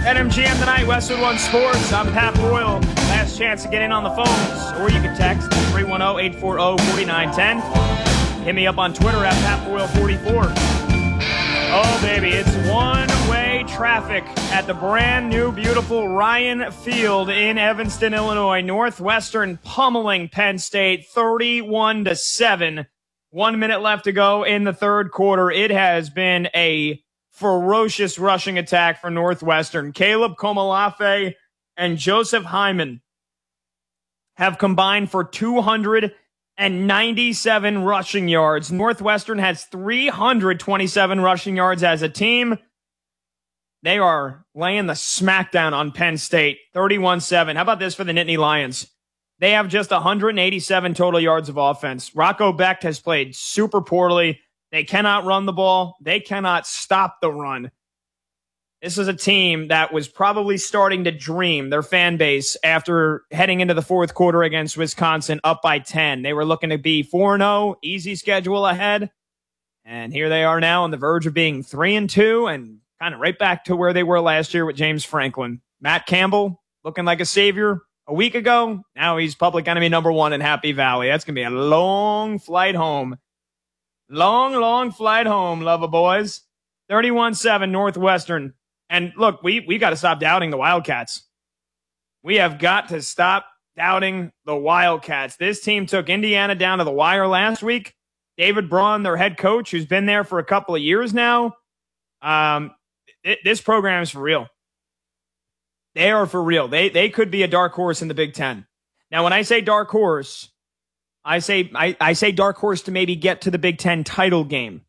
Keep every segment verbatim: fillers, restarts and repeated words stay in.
At M G M tonight, Westwood One Sports. I'm Pat Boyle. Last chance to get in on the phones, or you can text three one zero, eight four zero, four nine one zero. Hit me up on Twitter at Pat Boyle forty-four. Oh, baby, it's one-way traffic at the brand-new, beautiful Ryan Field in Evanston, Illinois. Northwestern pummeling Penn State thirty-one to seven. One minute left to go in the third quarter. It has been a ferocious rushing attack for Northwestern. Caleb Komolafe and Joseph Hyman have combined for two hundred ninety-seven rushing yards. Northwestern has three hundred twenty-seven rushing yards as a team. They are laying the smackdown on Penn State, thirty-one seven. How about this for the Nittany Lions? They have just one hundred eighty-seven total yards of offense. Rocco Becht has played super poorly. They cannot run the ball. They cannot stop the run. This is a team that was probably starting to dream, their fan base, after heading into the fourth quarter against Wisconsin up by ten. They were looking to be four and oh, easy schedule ahead. And here they are now on the verge of being three and two and kind of right back to where they were last year with James Franklin. Matt Campbell looking like a savior a week ago. Now he's public enemy number one in Happy Valley. That's going to be a long flight home. Long, long flight home, lover boys. thirty-one seven Northwestern. And look, we we got to stop doubting the Wildcats. We have got to stop doubting the Wildcats. This team took Indiana down to the wire last week. David Braun, their head coach, who's been there for a couple of years now. Um, it, this program is for real. They are for real. They they could be a dark horse in the Big Ten. Now, when I say dark horse, I say I, I say dark horse to maybe get to the Big Ten title game.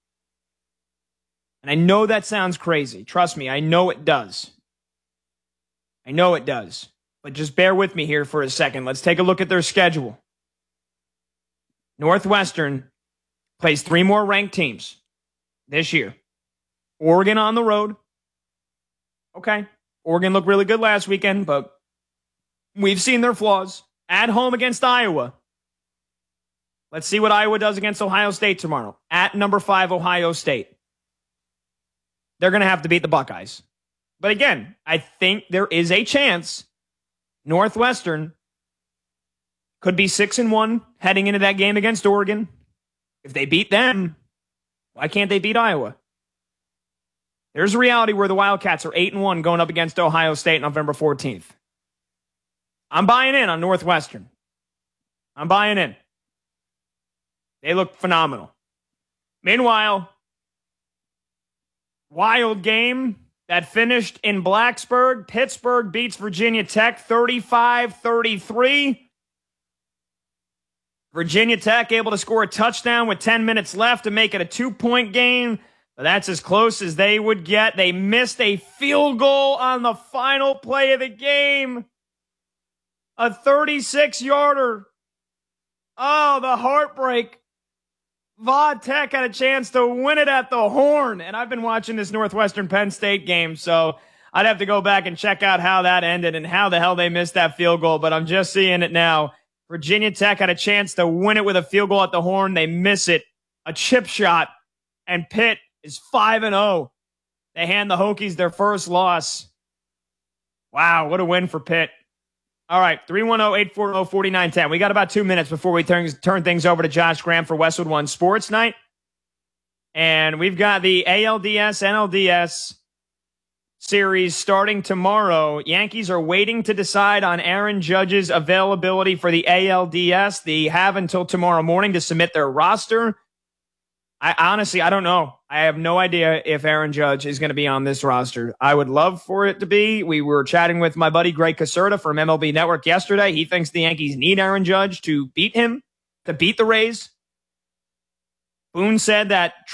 And I know that sounds crazy. Trust me, I know it does. I know it does. But just bear with me here for a second. Let's take a look at their schedule. Northwestern plays three more ranked teams this year. Oregon on the road. Okay. Oregon looked really good last weekend, but we've seen their flaws. At home against Iowa. Let's see what Iowa does against Ohio State tomorrow. At number five, Ohio State. They're going to have to beat the Buckeyes. But again, I think there is a chance Northwestern could be six and one heading into that game against Oregon. If they beat them, why can't they beat Iowa? There's a reality where the Wildcats are eight and one going up against Ohio State November fourteenth. I'm buying in on Northwestern. I'm buying in. They look phenomenal. Meanwhile, wild game that finished in Blacksburg. Pittsburgh beats Virginia Tech thirty-five thirty-three. Virginia Tech able to score a touchdown with ten minutes left to make it a two-point game. But that's as close as they would get. They missed a field goal on the final play of the game. A thirty-six-yarder. Oh, the heartbreak. Va Tech had a chance to win it at the Horn. And I've been watching this Northwestern Penn State game, so I'd have to go back and check out how that ended and how the hell they missed that field goal. But I'm just seeing it now. Virginia Tech had a chance to win it with a field goal at the Horn. They miss it. A chip shot. And Pitt is five and oh. They hand the Hokies their first loss. Wow, what a win for Pitt. All right, three one zero, eight four zero, four nine one zero. We got about two minutes before we turn, turn things over to Josh Graham for Westwood One Sports Night. And we've got the A L D S, N L D S series starting tomorrow. Yankees are waiting to decide on Aaron Judge's availability for the A L D S. They have until tomorrow morning to submit their roster. I honestly, I don't know. I have no idea if Aaron Judge is going to be on this roster. I would love for it to be. We were chatting with my buddy Greg Caserta from M L B Network yesterday. He thinks the Yankees need Aaron Judge to beat him, to beat the Rays. Boone said that